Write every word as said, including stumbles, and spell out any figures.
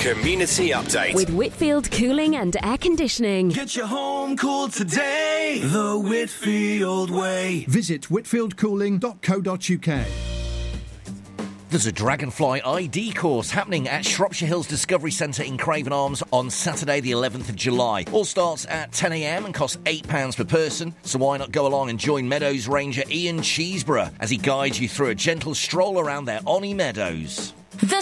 Community Update with Whitfield Cooling and Air Conditioning. Get your home cooled today the Whitfield way. Visit whitfield cooling dot co dot uk. There's a Dragonfly I D course happening at Shropshire Hills Discovery Centre in Craven Arms on Saturday the eleventh of July. All starts at ten a m and costs eight pounds per person, so why not go along and join Meadows Ranger Ian Cheeseborough as he guides you through a gentle stroll around their Onny Meadows.